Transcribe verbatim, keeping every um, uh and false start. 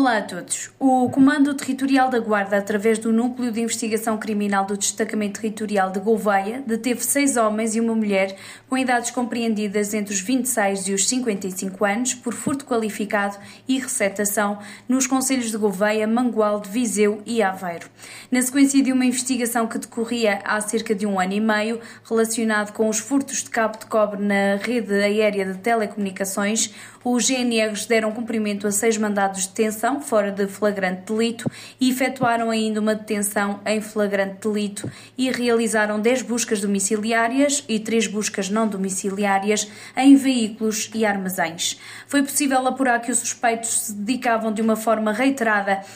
Olá a todos. O Comando Territorial da Guarda, através do Núcleo de Investigação Criminal do Destacamento Territorial de Gouveia, deteve seis homens e uma mulher com idades compreendidas entre os vinte e seis e os cinquenta e cinco anos por furto qualificado e receptação nos concelhos de Gouveia, Mangualde, Viseu e Aveiro. Na sequência de uma investigação que decorria há cerca de um ano e meio, relacionado com os furtos de cabo de cobre na rede aérea de telecomunicações, os G N Rs deram cumprimento a seis mandados de detenção fora de flagrante delito e efetuaram ainda uma detenção em flagrante delito e realizaram dez buscas domiciliárias e três buscas não domiciliárias em veículos e armazéns. Foi possível apurar que os suspeitos se dedicavam de uma forma reiterada